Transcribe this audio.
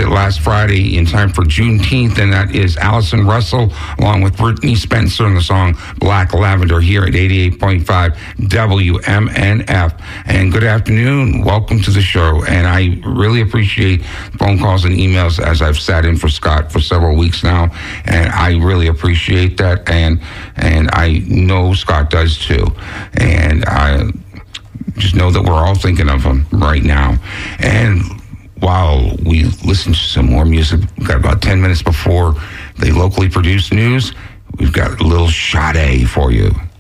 it last Friday in time for Juneteenth, and that is Allison Russell along with Brittany Spencer and the song Black Lavender here at 88.5 WMNF. And good afternoon. Welcome to the show. And I really appreciate phone calls and emails as I've sat in for Scott for several weeks now. And I really appreciate that. And I know Scott does too. And I just know that we're all thinking of him right now. And while we listen to some more music, we've got about 10 minutes before the locally produced news, we've got a little Sade for you.